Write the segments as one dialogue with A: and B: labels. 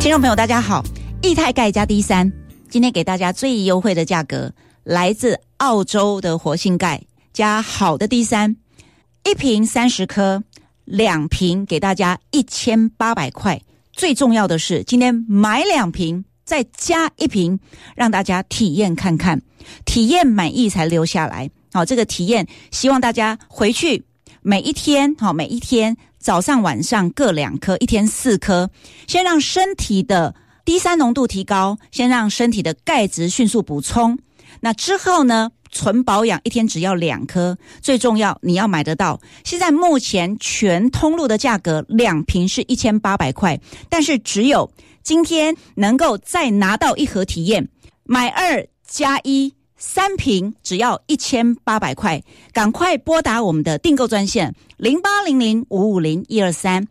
A: 听众朋友大家好，液态钙加 D3 今天给大家最优惠的价格，来自澳洲的活性钙加好的 D3， 一瓶30颗，2瓶给大家1800块。最重要的是今天买2瓶再加1瓶，让大家体验看看，体验满意才留下来。好，这个体验希望大家回去每一天早上晚上各2颗，一天4颗，先让身体的D3浓度提高，先让身体的钙质迅速补充。那之后呢，纯保养一天只要2颗，最重要你要买得到。现在目前全通路的价格2瓶是1800块，但是只有今天能够再拿到1盒体验，买2加1。3瓶只要1800块，赶快拨打我们的订购专线0800550123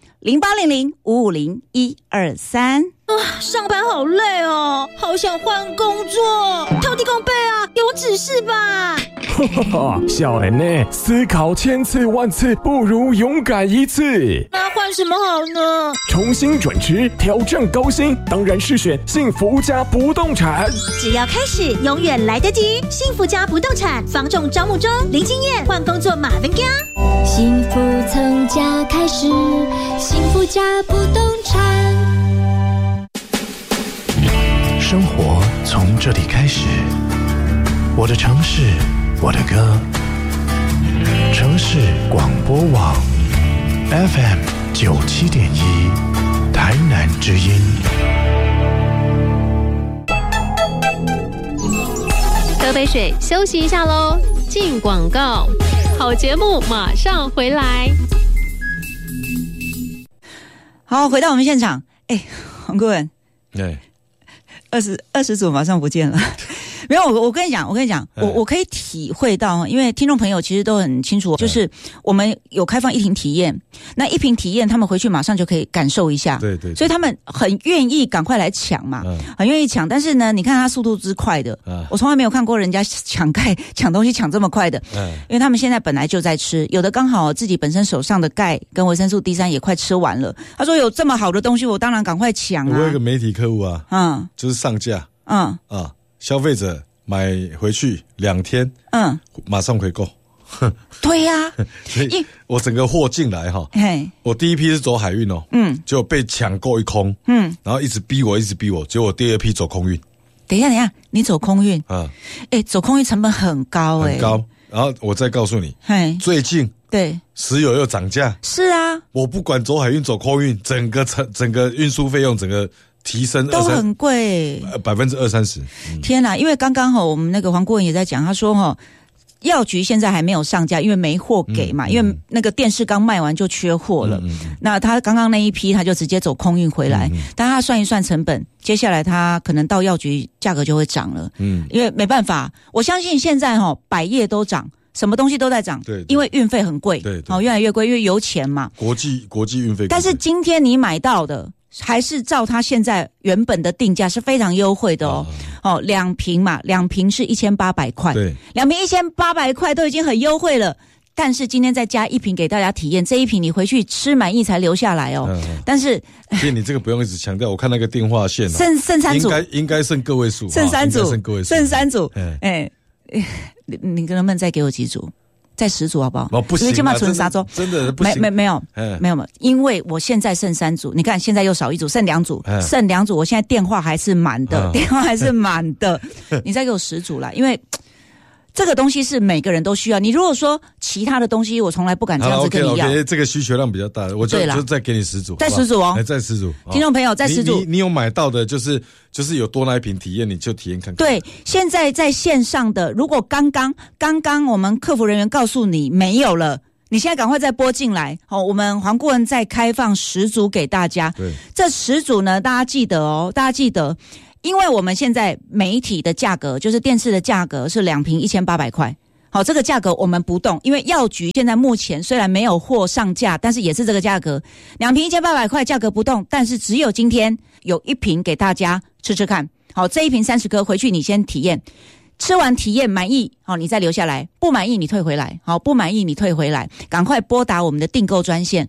A: 0800550123。
B: 上班好累哦，好想换工作。土地公伯啊，给我指示吧。
C: 小人呢，思考千次万次不如勇敢一次。
B: 那换什么好呢？
C: 重新转职，挑战高薪，当然是选幸福家不动产。
B: 只要开始，永远来得及。幸福家不动产房仲招募中，零经验换工作马分家。
D: 幸福从家开始，幸福家不动产。
E: 生活从这里开始，我的城市，我的歌。城市广播网 FM 97.1，台南之音。
F: 喝杯水，休息一下喽。进广告，好节目马上回来。
A: 好，回到我们现场。黄顾问，20组马上不见了。没有，我跟你讲，我可以体会到，因为听众朋友其实都很清楚，就是我们有开放1瓶体验，那1瓶体验他们回去马上就可以感受一下，
G: 对对，
A: 所以他们很愿意赶快来抢嘛，很愿意抢。但是呢，你看他速度之快的，我从来没有看过人家抢钙、抢东西抢这么快的，因为他们现在本来就在吃，有的刚好自己本身手上的钙跟维生素 D3 也快吃完了。他说有这么好的东西，我当然赶快抢啊。
G: 我有一个媒体客户啊，就是上架，消费者买回去2天，马上回购。
A: 对呀，
G: 所以我整个货进来哈，我第一批是走海运哦，结果被抢购一空，然后一直逼我，结果我第2批走空运。
A: 等一下，你走空运走空运成本很高很
G: 高。然后我再告诉你，最近
A: 对
G: 石油又涨价，
A: 是啊，
G: 我不管走海运走空运，整个运输费用整个提升
A: 都很贵
G: ，20-30%。
A: 天哪！因为刚刚我们那个黄顾问也在讲，他说药局现在还没有上架，因为没货给嘛，因为那个电视刚卖完就缺货了。那他刚刚那一批他就直接走空运回来，但他算一算成本，接下来他可能到药局价格就会涨了。因为没办法，我相信现在百业都涨。什么东西都在涨，对，因为运费很贵，对，越来越贵，因为油钱嘛，
G: 国际运费贵。
A: 但是今天你买到的还是照它现在原本的定价是非常优惠的2瓶嘛，2瓶是1800块，对，2瓶1800块都已经很优惠了。但是今天再加1瓶给大家体验，这1瓶你回去吃满意才留下来哦。但是，
G: 所以你这个不用一直强调，我看那个电话线
A: 剩3组，
G: 应该剩个位数，
A: 剩3组，你能不能再给我几组？再10组好不好？
G: 不行，
A: 因为存沙洲
G: 真的不行。
A: 没有，因为我现在剩3组，你看现在又少1组，剩2组，我现在电话还是满的，你再给我10组啦，因为这个东西是每个人都需要。你如果说其他的东西，我从来不敢这样子跟你要。
G: OK， 这个需求量比较大，我就再给你10组，
A: 再10组哦，
G: 再10组。
A: 听众朋友，再10组。
G: 你有买到的，就是有多那1瓶体验，你就体验看看。
A: 对，现在在线上的，如果刚刚我们客服人员告诉你没有了，你现在赶快再拨进来。我们黄顾问再开放10组给大家。对，这10组呢，大家记得。因为我们现在媒体的价格，就是电视的价格是2瓶1800块。好，这个价格我们不动，因为药局现在目前虽然没有货上架，但是也是这个价格，2瓶1800块，价格不动。但是只有今天有1瓶给大家吃吃看。好，这1瓶30颗回去你先体验。 吃完体验满意，好，你再留下来；不满意你退回来，好，不满意你退回来。赶快拨打我们的订购专线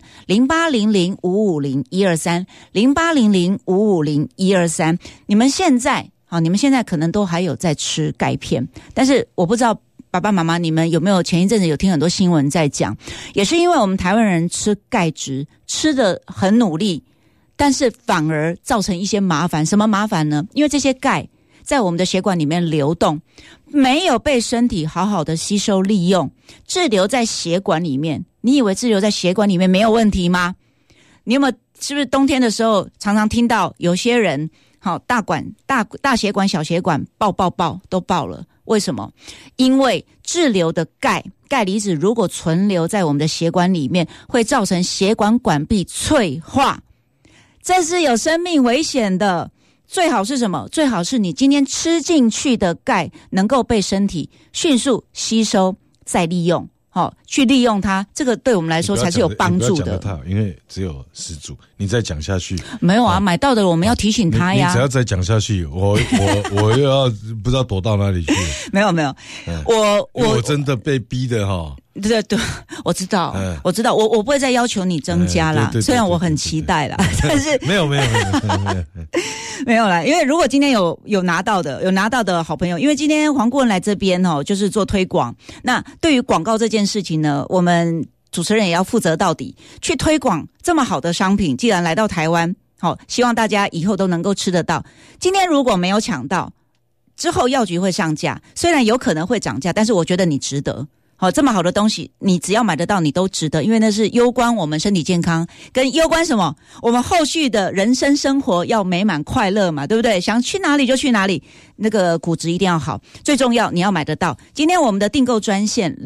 A: 0800-550-123，0800-550-123。你们现在可能都还有在吃钙片，但是我不知道爸爸妈妈你们有没有前一阵子有听很多新闻在讲，也是因为我们台湾人吃钙质吃得很努力，但是反而造成一些麻烦。什么麻烦呢？因为这些钙在我们的血管里面流动，没有被身体好好的吸收利用，滞留在血管里面。你以为滞留在血管里面没有问题吗？你有没有是不是冬天的时候常常听到有些人大血管小血管爆都爆了？为什么？因为滞留的钙离子如果存留在我们的血管里面，会造成血管管壁脆化，这是有生命危险的。最好是什么？最好是你今天吃进去的钙能够被身体迅速吸收再利用，去利用它，这个对我们来说才是有帮助的。
G: 不要讲得太好，因为只有10组，你再讲下去
A: 没有啊？买到的我们要提醒他呀。
G: 你只要再讲下去，我又要不知道躲到哪里去。
A: 没有，我真
G: 的被逼的哈。
A: 对，我知道，我不会再要求你增加啦，虽然我很期待啦，但是
G: 没有
A: 没有啦，因为如果今天有拿到的好朋友，因为今天黄顾问来这边就是做推广，那对于广告这件事情呢，我们主持人也要负责到底，去推广这么好的商品，既然来到台湾，希望大家以后都能够吃得到。今天如果没有抢到，之后药局会上架，虽然有可能会涨价，但是我觉得你值得。这么好的东西，你只要买得到，你都值得，因为那是攸关我们身体健康，跟攸关什么？我们后续的人生生活要美满快乐嘛，对不对？想去哪里就去哪里，那个骨质一定要好，最重要你要买得到。今天我们的订购专线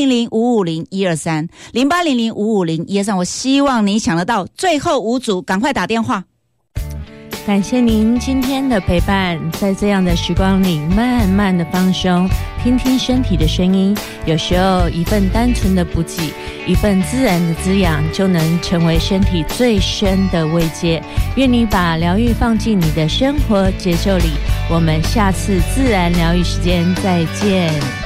A: 0800-550-123，0800-550-123，我希望你抢得到，最后5组，赶快打电话。
H: 感谢您今天的陪伴，在这样的时光里慢慢的放松，听听身体的声音，有时候一份单纯的补给，一份自然的滋养，就能成为身体最深的慰藉。愿你把疗愈放进你的生活节奏里，我们下次自然疗愈时间再见。